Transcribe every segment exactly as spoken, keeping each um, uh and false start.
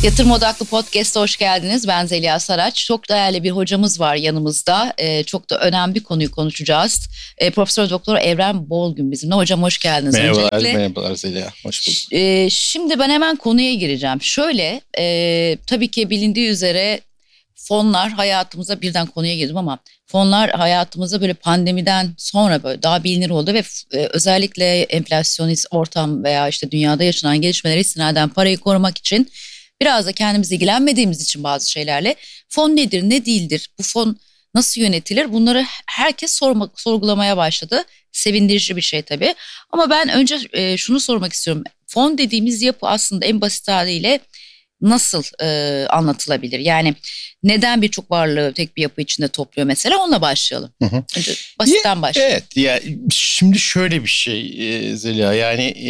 Yatırım Odaklı Podcast'a hoş geldiniz. Ben Zeliha Saraç. Çok değerli bir hocamız var yanımızda. Ee, çok da önemli bir konuyu konuşacağız. Ee, Profesör Doktor Evren Bolgün bizimle. Hocam hoş geldiniz. Merhabalar, öncelikle. merhabalar Zeliha. Hoş bulduk. Ee, şimdi ben hemen konuya gireceğim. Şöyle, e, tabii ki bilindiği üzere fonlar hayatımıza, birden konuya girdim ama fonlar hayatımıza böyle pandemiden sonra böyle daha bilinir oldu ve e, özellikle enflasyonist ortam veya işte dünyada yaşanan gelişmeleri istinaden parayı korumak için biraz da kendimiz ilgilenmediğimiz için bazı şeylerle fon nedir, ne değildir, bu fon nasıl yönetilir, bunları herkes sormak, sorgulamaya başladı. Sevindirici bir şey tabii. Ama ben önce e, şunu sormak istiyorum. Fon dediğimiz yapı aslında en basit haliyle nasıl e, anlatılabilir? Yani neden birçok varlığı tek bir yapı içinde topluyor mesela? Onunla başlayalım. Hı hı. Önce basitten başlayalım. Evet, ya şimdi şöyle bir şey e, Zeliha, yani e,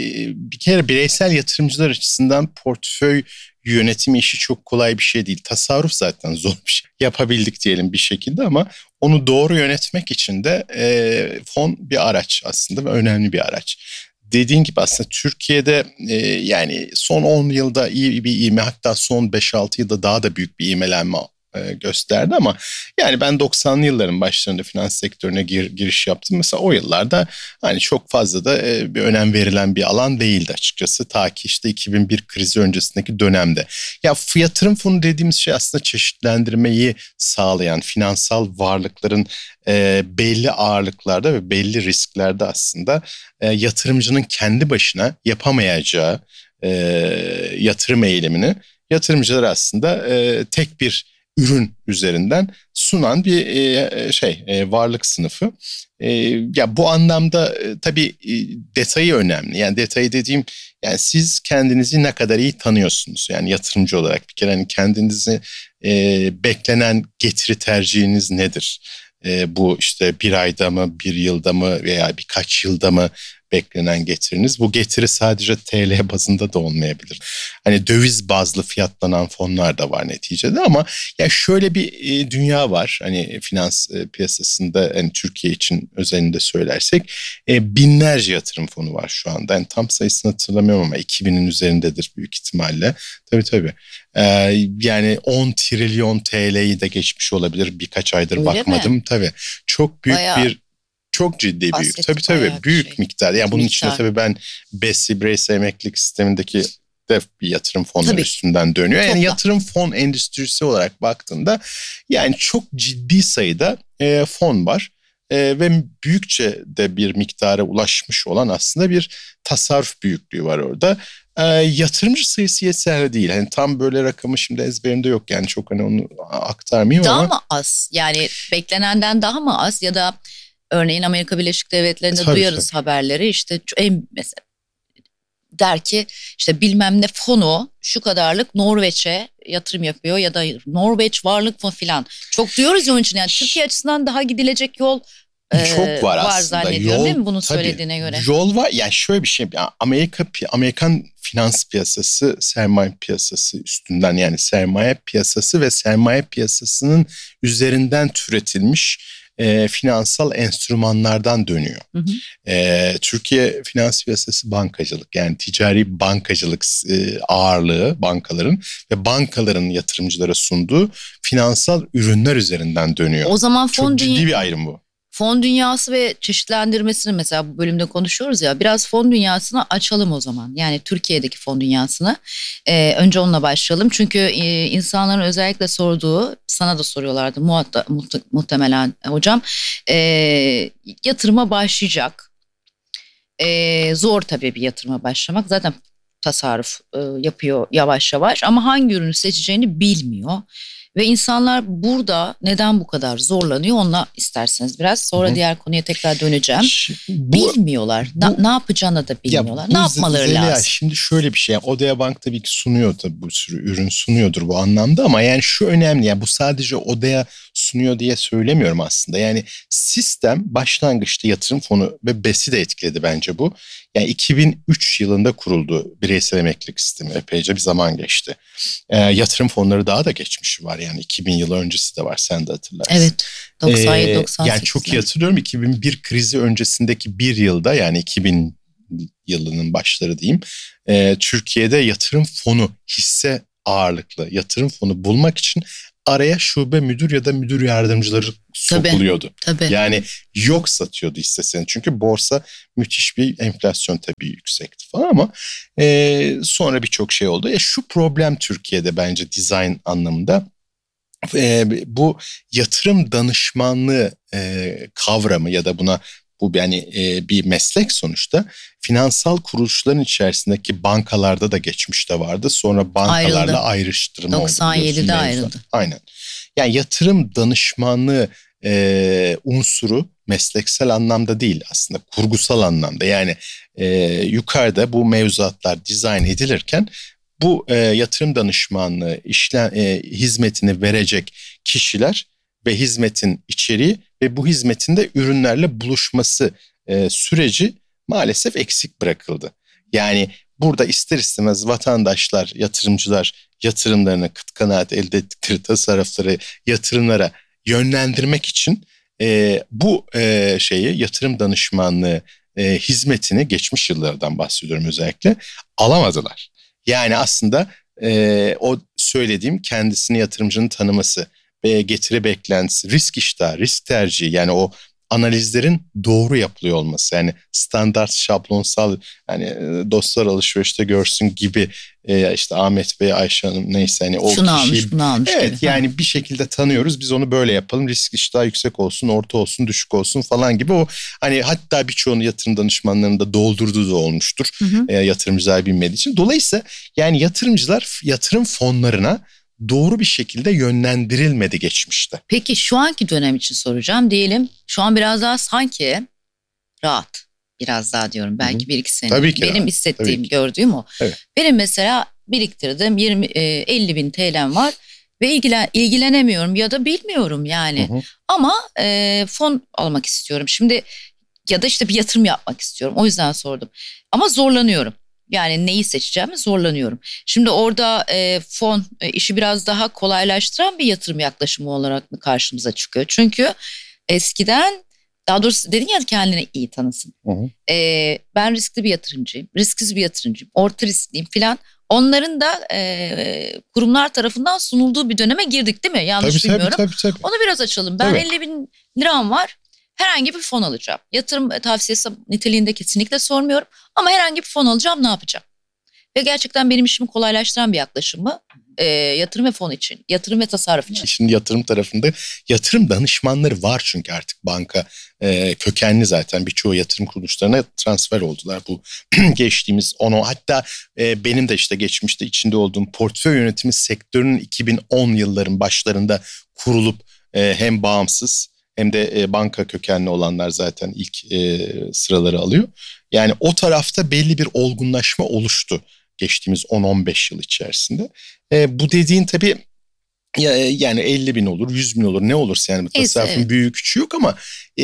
bir kere bireysel yatırımcılar açısından portföy yönetimi işi çok kolay bir şey değil. Tasarruf zaten zor bir şey. Yapabildik diyelim bir şekilde ama onu doğru yönetmek için de e, fon bir araç aslında ve önemli bir araç. Dediğin gibi aslında Türkiye'de e, yani son on yılda iyi bir ivme, hatta son beş altı yılda daha da büyük bir ivmelenme e, gösterdi ama yani ben doksanlı yılların başlarında finans sektörüne gir, giriş yaptım. Mesela o yıllarda hani çok fazla da e, bir önem verilen bir alan değildi açıkçası, ta ki işte iki bin bir krizi öncesindeki dönemde. Ya yatırım fonu dediğimiz şey aslında çeşitlendirmeyi sağlayan finansal varlıkların e, belli ağırlıklarda ve belli risklerde aslında e, yatırımcının kendi başına yapamayacağı e, yatırım eylemini yatırımcılar aslında e, tek bir ürün üzerinden sunan bir e, şey e, varlık sınıfı. E, ya bu anlamda e, tabii e, detayı önemli. Yani detayı dediğim, yani siz kendinizi ne kadar iyi tanıyorsunuz? Yani yatırımcı olarak bir kere hani kendinizi e, beklenen getiri tercihiniz nedir? E, bu işte bir ayda mı, bir yılda mı veya birkaç yılda mı beklenen getiriniz? Bu getiri sadece T L bazında da olmayabilir. Hani döviz bazlı fiyatlanan fonlar da var neticede ama ya şöyle bir e, dünya var. Hani finans e, piyasasında, hani Türkiye için özelinde söylersek e, binlerce yatırım fonu var şu anda. Yani tam sayısını hatırlamıyorum ama iki binin üzerindedir büyük ihtimalle. Tabii tabii. E, yani on trilyon T L'yi de geçmiş olabilir. Birkaç aydır Öyle bakmadım. mi? Tabii. Çok büyük Bayağı bir Çok ciddi büyük. bahsettik, Tabii tabii bayağı bir büyük şey. miktar. Yani bunun içinde Miktar. tabii ben B E S, bireysel emeklilik sistemindeki de bir yatırım fonları Tabii. üstünden dönüyor. Yani Toplam. yatırım fon endüstrisi olarak baktığında yani çok ciddi sayıda e, fon var. E, ve büyükçe de bir miktara ulaşmış olan aslında bir tasarruf büyüklüğü var orada. E, yatırımcı sayısı yeterli değil. Hani tam böyle rakamı şimdi ezberimde yok, yani çok hani onu aktarmayayım Daha ama. mı az? Yani beklenenden daha mı az ya da örneğin Amerika Birleşik Devletleri'nde Tabii duyarız tabii. haberleri, işte en mesela der ki işte bilmem ne fonu şu kadarlık Norveç'e yatırım yapıyor ya da Norveç varlık fonu filan. Çok duyuyoruz ya onun için, yani Türkiye açısından daha gidilecek yol Çok e, var var aslında. zannediyorum, değil Yol, mi bunun tabii söylediğine göre? yol var. Yani şöyle bir şey. Yani Amerika Amerikan finans piyasası sermaye piyasası üstünden, yani sermaye piyasası ve sermaye piyasasının üzerinden türetilmiş e, finansal enstrümanlardan dönüyor. Hı hı. E, Türkiye finans piyasası bankacılık, yani ticari bankacılık e, ağırlığı bankaların ve bankaların yatırımcılara sunduğu finansal ürünler üzerinden dönüyor. O zaman Çok fon ciddi dünya bir ayrım bu. Fon dünyası ve çeşitlendirmesini mesela bu bölümde konuşuyoruz ya, biraz fon dünyasını açalım o zaman. Yani Türkiye'deki fon dünyasını Ee, önce onunla başlayalım. Çünkü e, insanların özellikle sorduğu, sana da soruyorlardı muhatta, muhte- muhtemelen hocam, Ee, yatırıma başlayacak. Ee, zor tabii bir yatırıma başlamak, zaten tasarruf e, yapıyor yavaş yavaş ama hangi ürünü seçeceğini bilmiyor. Ve insanlar burada neden bu kadar zorlanıyor, onunla isterseniz biraz Hı sonra hı. diğer konuya tekrar döneceğim. Şi- Bu Bilmiyorlar. Na- bu ne yapacağını da ya bilmiyorlar. Ne bu Z- yapmaları Zeliha, lazım? şimdi şöyle bir şey. Yani Odea Bank tabii ki sunuyor, tabii bu sürü ürün sunuyordur bu anlamda ama yani şu önemli, yani bu sadece Odea sunuyor diye söylemiyorum aslında. Yani sistem başlangıçta yatırım fonu ve B E S'i de etkiledi bence bu. Yani iki bin üç yılında kuruldu bireysel emeklilik sistemi. Epeyce bir zaman geçti. Ee, yatırım fonları daha da geçmişi var. Yani iki bin yıl öncesi de var, sen de hatırlarsın. Evet. doksan yedi Ee, doksan yani sekiz. çok iyi hatırlıyorum, iki bin bir krizi öncesindeki bir yılda, yani iki bin yılının başları diyeyim, e, Türkiye'de yatırım fonu hisse ağırlıklı yatırım fonu bulmak için araya şube müdür ya da müdür yardımcıları sokuluyordu. Tabii. Yani yok satıyordu hissesini. Çünkü borsa müthiş bir enflasyon tabii yüksekti falan ama e, sonra birçok şey oldu. E, şu problem Türkiye'de bence dizayn anlamında. E, bu yatırım danışmanlığı e, kavramı ya da buna bu yani e, bir meslek sonuçta finansal kuruluşların içerisindeki bankalarda da geçmişte vardı. Sonra bankalarla Ayrıldı. ayrıştırma oldu. doksan yedide ayrıldı. Aynen. Yani yatırım danışmanlığı e, unsuru mesleksel anlamda değil aslında kurgusal anlamda. Yani e, yukarıda bu mevzuatlar dizayn edilirken bu e, yatırım danışmanlığı işlem, e, hizmetini verecek kişiler ve hizmetin içeriği ve bu hizmetin de ürünlerle buluşması e, süreci maalesef eksik bırakıldı. Yani burada ister istemez vatandaşlar, yatırımcılar yatırımlarını, kıt kanaat elde ettikleri tasarrufları yatırımlara yönlendirmek için e, bu e, şeyi yatırım danışmanlığı e, hizmetini geçmiş yıllardan bahsediyorum özellikle alamadılar. Yani aslında e, o söylediğim kendisini yatırımcının tanıması ve getiri beklentisi, risk iştahı, risk tercihi yani o analizlerin doğru yapılıyor olması. Yani standart, şablonsal yani dostlar alışverişte görsün gibi e, işte Ahmet Bey, Ayşe Hanım neyse hani o şunu kişiyi. almış, bunu almış Evet gibi. yani Ha. bir şekilde tanıyoruz biz onu böyle yapalım. Risk iştahı yüksek olsun, orta olsun, düşük olsun falan gibi o hani hatta birçoğunu yatırım danışmanlarının da doldurduğu da olmuştur. Hı hı. E, yatırımcılar bilmediği için. Dolayısıyla yani yatırımcılar yatırım fonlarına doğru bir şekilde yönlendirilmedi geçmişte. Peki şu anki dönem için soracağım. Diyelim şu an biraz daha sanki rahat. Biraz daha diyorum. Belki bir iki sene. Tabii ki Benim rahat, hissettiğim, tabii ki. gördüğüm o. Evet. Benim mesela biriktirdim yirmi elli bin T L'm var ve ilgilen, ilgilenemiyorum ya da bilmiyorum yani. Hı hı. Ama e, fon almak istiyorum. Şimdi ya da işte bir yatırım yapmak istiyorum. O yüzden sordum. Ama zorlanıyorum. Yani neyi seçeceğimi zorlanıyorum. Şimdi orada e, fon e, işi biraz daha kolaylaştıran bir yatırım yaklaşımı olarak mı karşımıza çıkıyor? Çünkü eskiden daha doğrusu dedin ya kendini iyi tanısın. Hı hı. E, ben riskli bir yatırımcıyım, risksiz bir yatırımcıyım, orta riskliyim filan. Onların da e, kurumlar tarafından sunulduğu bir döneme girdik değil mi? Yanlış Tabii, bilmiyorum. tabii tabii tabii. Onu biraz açalım. Ben Tabii. elli bin liram var. Herhangi bir fon alacağım. Yatırım tavsiyesi niteliğinde kesinlikle sormuyorum. Ama herhangi bir fon alacağım, ne yapacağım? Ve gerçekten benim işimi kolaylaştıran bir yaklaşım mı? E, yatırım ve fon için, yatırım ve tasarruf için. Şimdi yatırım tarafında yatırım danışmanları var çünkü artık banka e, kökenli zaten birçoğu yatırım kuruluşlarına transfer oldular. Bu geçtiğimiz onu hatta e, benim de işte geçmişte içinde olduğum portföy yönetimi sektörünün iki bin on yılların başlarında kurulup e, hem bağımsız hem de e, banka kökenli olanlar zaten ilk e, sıraları alıyor. Yani o tarafta belli bir olgunlaşma oluştu geçtiğimiz on on beş yıl içerisinde. E, bu dediğin tabii ya, yani elli bin olur, yüz bin olur ne olursa yani bu Neyse, tasarrufun evet. büyüğü küçüğü yok ama e,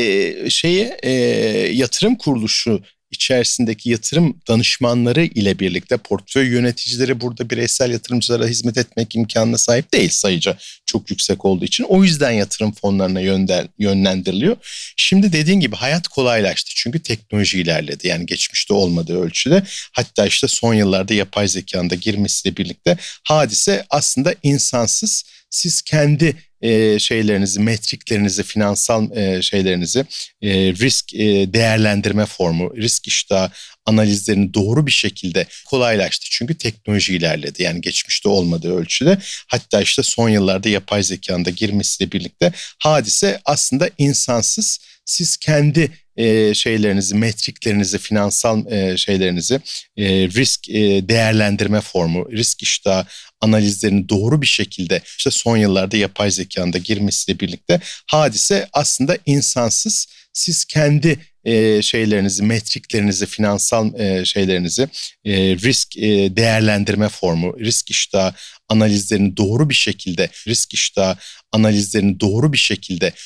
şeye e, yatırım kuruluşu içerisindeki yatırım danışmanları ile birlikte portföy yöneticileri burada bireysel yatırımcılara hizmet etmek imkanına sahip değil sayıca çok yüksek olduğu için. O yüzden yatırım fonlarına yönden, yönlendiriliyor. Şimdi dediğin gibi hayat kolaylaştı çünkü teknoloji ilerledi. Yani geçmişte olmadığı ölçüde hatta işte son yıllarda yapay zekanın da girmesiyle birlikte hadise aslında insansız. Siz kendi e, şeylerinizi, metriklerinizi, finansal e, şeylerinizi, e, risk e, değerlendirme formu, risk iştahı analizlerini doğru bir şekilde kolaylaştı. Çünkü teknoloji ilerledi. Yani geçmişte olmadığı ölçüde hatta işte son yıllarda yapay zekanın da girmesiyle birlikte hadise aslında insansız. Siz kendi e, şeylerinizi, metriklerinizi, finansal e, şeylerinizi, e, risk e, değerlendirme formu, risk iştahı analizlerini doğru bir şekilde işte son yıllarda yapay zekanın da girmesiyle birlikte hadise aslında insansız. Siz kendi e, şeylerinizi, metriklerinizi, finansal e, şeylerinizi, e, risk e, değerlendirme formu, risk iştahı analizlerini doğru bir şekilde, risk iştahı analizlerini doğru bir şekilde